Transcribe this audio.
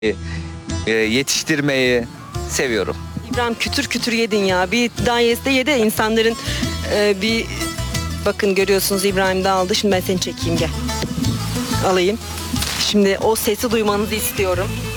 yetiştirmeyi seviyorum. İbrahim kütür kütür yedin ya. Bir dayeste yedi insanların bir bakın görüyorsunuz İbrahim de aldı. Şimdi ben seni çekeyim gel. Alayım. Şimdi o sesi duymanızı istiyorum.